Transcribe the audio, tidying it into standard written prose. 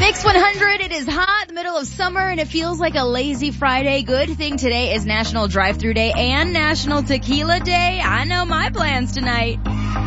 Mix 100, it is hot, the middle of summer, and it feels like a lazy Friday. Good thing today is National Drive-Thru Day and National Tequila Day. I know my plans tonight.